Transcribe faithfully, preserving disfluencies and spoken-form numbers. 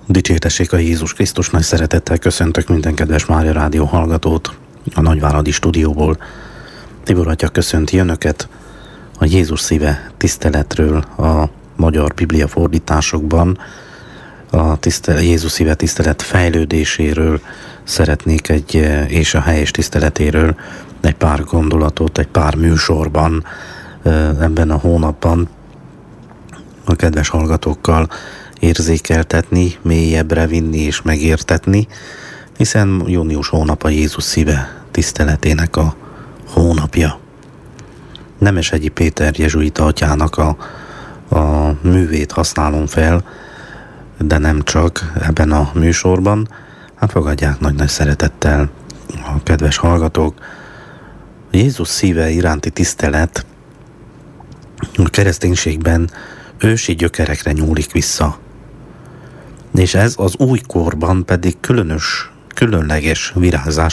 Dicsértessék a Jézus Krisztus, nagy szeretettel köszöntök minden kedves Mária Rádió hallgatót a Nagyváradi stúdióból. Tibor atya köszönti önöket a Jézus szíve tiszteletről a magyar biblia fordításokban. A tisztelet, Jézus szíve tisztelet fejlődéséről szeretnék egy, és a helyes tiszteletéről egy pár gondolatot, egy pár műsorban ebben a hónapban a kedves hallgatókkal érzékeltetni, mélyebbre vinni és megértetni, hiszen június hónap a Jézus szíve tiszteletének a hónapja. Nemeshegyi Péter jezsuita atyának a, a művét használom fel, de nem csak ebben a műsorban. Hát fogadják nagy-nagy szeretettel a kedves hallgatók. A Jézus szíve iránti tisztelet a kereszténységben ősi gyökerekre nyúlik vissza. És ez az újkorban pedig különös, különleges virágzás